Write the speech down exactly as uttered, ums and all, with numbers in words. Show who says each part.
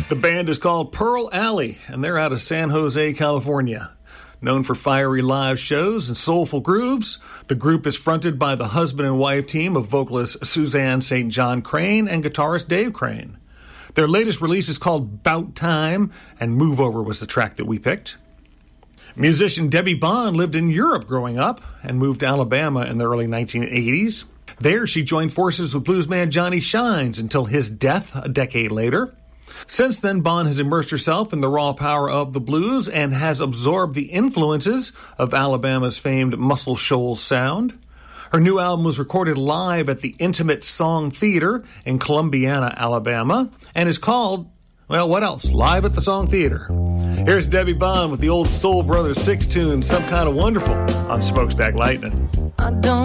Speaker 1: The band is called Pearl Alley, and they're out of San Jose, California. Known for fiery live shows and soulful grooves, the group is fronted by the husband and wife team of vocalist Suzanne Saint John Crane and guitarist Dave Crane. Their latest release is called Bout Time, and Move Over was the track that we picked. Musician Debbie Bond lived in Europe growing up and moved to Alabama in the early nineteen eighties. There, she joined forces with bluesman Johnny Shines until his death a decade later. Since then, Bond has immersed herself in the raw power of the blues and has absorbed the influences of Alabama's famed Muscle Shoals sound. Her new album was recorded live at the Intimate Song Theater in Columbiana, Alabama, and is called, well, what else? Live at the Song Theater. Here's Debbie Bond with the old Soul Brothers six tune, Some Kind of Wonderful, on Smokestack Lightning.
Speaker 2: I don't